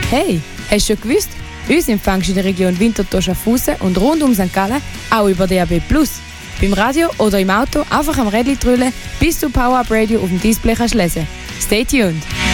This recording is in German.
Hey, hast du schon gewusst? Uns empfängst du in der Region Winterthur-Schaffhausen und rund um St. Gallen auch über DAB+. Beim Radio oder im Auto einfach am Rädchen drüllen, bis du Power Up Radio auf dem Display kannst lesen. Stay tuned!